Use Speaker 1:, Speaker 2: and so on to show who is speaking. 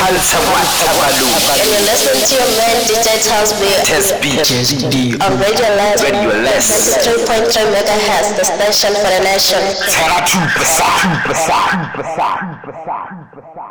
Speaker 1: And you're listening to your man DJ Tasby on Radio Les 3.3 megahertz, the station for the nation.